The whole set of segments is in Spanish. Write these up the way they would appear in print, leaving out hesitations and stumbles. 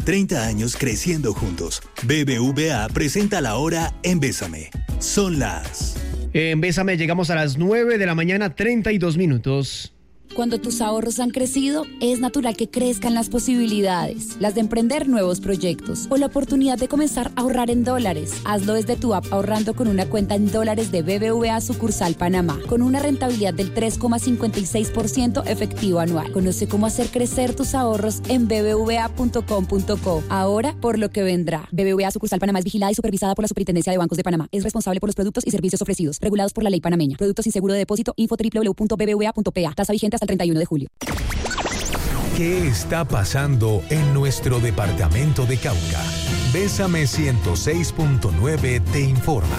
30 años creciendo juntos. BBVA presenta la hora en Bésame. Son las... En Bésame llegamos a las 9 de la mañana, 32 minutos. Cuando tus ahorros han crecido, es natural que crezcan las posibilidades, las de emprender nuevos proyectos o la oportunidad de comenzar a ahorrar en dólares. Hazlo desde tu app ahorrando con una cuenta en dólares de BBVA sucursal Panamá, con una rentabilidad del 3,56% efectivo anual. Conoce cómo hacer crecer tus ahorros en bbva.com.co. Ahora por lo que vendrá. BBVA sucursal Panamá es vigilada y supervisada por la Superintendencia de Bancos de Panamá. Es responsable por los productos y servicios ofrecidos, regulados por la ley panameña. Productos sin seguro de depósito. Info www.bbva.pa. Tasa vigente hasta el 31 de julio. ¿Qué está pasando en nuestro departamento de Cauca? Bésame 106.9 te informa.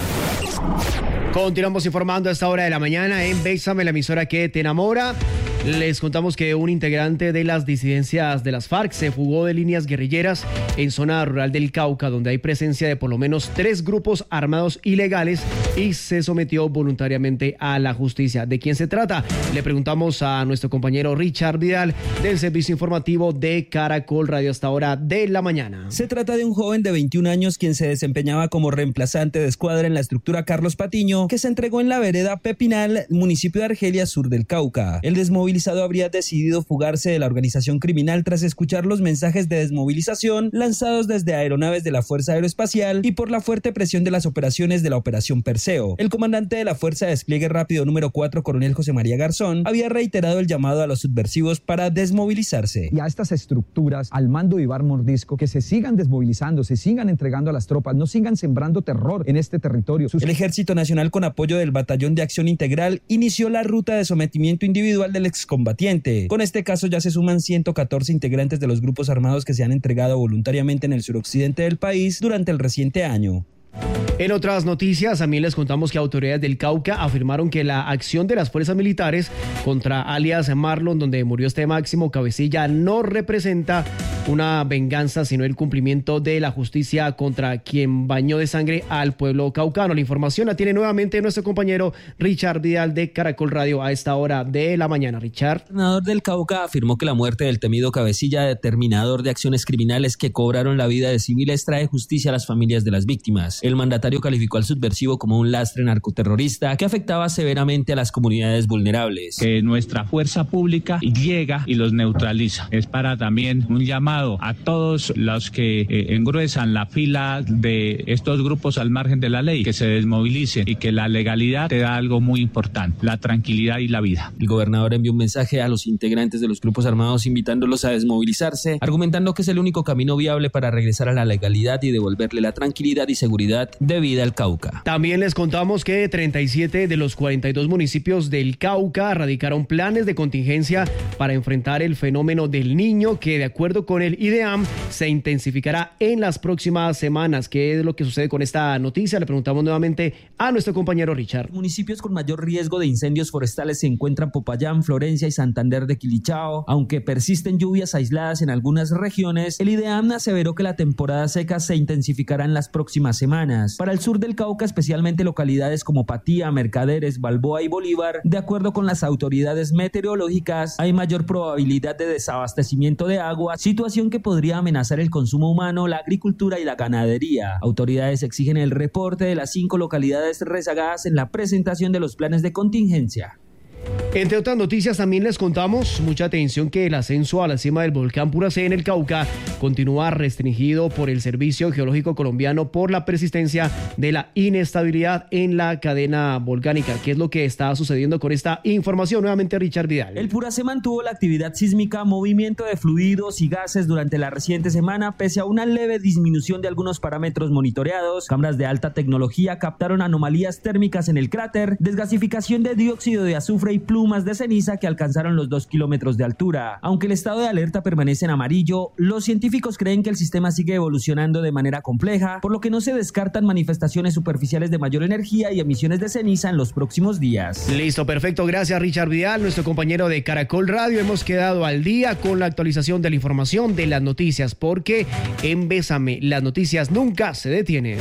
Continuamos informando a esta hora de la mañana en Bésame, la emisora que te enamora. Les contamos que un integrante de las disidencias de las FARC se fugó de líneas guerrilleras en zona rural del Cauca, donde hay presencia de por lo menos 3 grupos armados ilegales, y se sometió voluntariamente a la justicia. ¿De quién se trata? Le preguntamos a nuestro compañero Richard Vidal del servicio informativo de Caracol Radio hasta hora de la mañana. Se trata de un joven de 21 años quien se desempeñaba como reemplazante de escuadra en la estructura Carlos Patiño, que se entregó en la vereda Pepinal, municipio de Argelia, sur del Cauca. El desmovilizado habría decidido fugarse de la organización criminal tras escuchar los mensajes de desmovilización lanzados desde aeronaves de la Fuerza Aeroespacial y por la fuerte presión de las operaciones de la Operación Perseo. El comandante de la Fuerza de Despliegue Rápido número 4, coronel José María Garzón, había reiterado el llamado a los subversivos para desmovilizarse. Y a estas estructuras, al mando de Ibar Mordisco, que se sigan desmovilizando, se sigan entregando a las tropas, no sigan sembrando terror en este territorio. El Ejército Nacional, con apoyo del Batallón de Acción Integral, inició la ruta de sometimiento individual del excombatiente. Con este caso ya se suman 114 integrantes de los grupos armados que se han entregado voluntariamente en el suroccidente del país durante el reciente año. En otras noticias, también les contamos que autoridades del Cauca afirmaron que la acción de las fuerzas militares contra alias Marlon, donde murió este Máximo Cabecilla, no representa una venganza, sino el cumplimiento de la justicia contra quien bañó de sangre al pueblo caucano. La información la tiene nuevamente nuestro compañero Richard Vidal de Caracol Radio a esta hora de la mañana. Richard. El gobernador del Cauca afirmó que la muerte del temido Cabecilla, determinador de acciones criminales que cobraron la vida de civiles, trae justicia a las familias de las víctimas. El mandatario calificó al subversivo como un lastre narcoterrorista que afectaba severamente a las comunidades vulnerables. Que nuestra fuerza pública llega y los neutraliza. Es para también un llamado a todos los que engruesan la fila de estos grupos al margen de la ley, que se desmovilicen y que la legalidad te da algo muy importante, la tranquilidad y la vida. El gobernador envió un mensaje a los integrantes de los grupos armados invitándolos a desmovilizarse, argumentando que es el único camino viable para regresar a la legalidad y devolverle la tranquilidad y seguridad de vida al Cauca. También les contamos que 37 de los 42 municipios del Cauca radicaron planes de contingencia para enfrentar el fenómeno del Niño, que de acuerdo con el IDEAM se intensificará en las próximas semanas. ¿Qué es lo que sucede con esta noticia? Le preguntamos nuevamente a nuestro compañero Richard. Municipios con mayor riesgo de incendios forestales se encuentran Popayán, Florencia y Santander de Quilichao. Aunque persisten lluvias aisladas en algunas regiones, el IDEAM aseveró que la temporada seca se intensificará en las próximas semanas. Para el sur del Cauca, especialmente localidades como Patía, Mercaderes, Balboa y Bolívar, de acuerdo con las autoridades meteorológicas, hay mayor probabilidad de desabastecimiento de agua, situación que podría amenazar el consumo humano, la agricultura y la ganadería. Autoridades exigen el reporte de las 5 localidades rezagadas en la presentación de los planes de contingencia. Entre otras noticias, también les contamos, mucha atención, que el ascenso a la cima del volcán Puracé en el Cauca continúa restringido por el Servicio Geológico Colombiano por la persistencia de la inestabilidad en la cadena volcánica. ¿Qué es lo que está sucediendo con esta información? Nuevamente Richard Vidal. El Puracé mantuvo la actividad sísmica, movimiento de fluidos y gases durante la reciente semana, pese a una leve disminución de algunos parámetros monitoreados. Cámaras de alta tecnología captaron anomalías térmicas en el cráter, desgasificación de dióxido de azufre y plumas de ceniza que alcanzaron los 2 kilómetros de altura. Aunque el estado de alerta permanece en amarillo, los científicos creen que el sistema sigue evolucionando de manera compleja, por lo que no se descartan manifestaciones superficiales de mayor energía y emisiones de ceniza en los próximos días. Listo, perfecto. Gracias, Richard Vidal, nuestro compañero de Caracol Radio. Hemos quedado al día con la actualización de la información de las noticias, porque en Bésame las noticias nunca se detienen.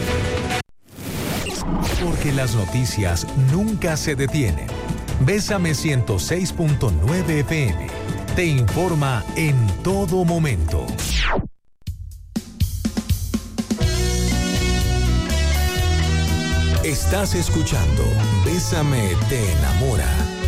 Porque las noticias nunca se detienen. Bésame 106.9 FM. Te informa en todo momento. Estás escuchando Bésame te enamora.